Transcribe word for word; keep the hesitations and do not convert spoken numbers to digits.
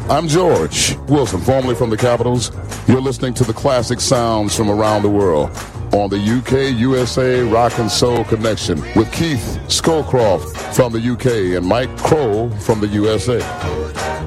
I'm George Wilson, formerly from the Capitals. You're listening to the classic sounds from around the world on the U K U S A Rock and Soul Connection with Keith Scowcroft from the U K and Mike Crow from the U S A.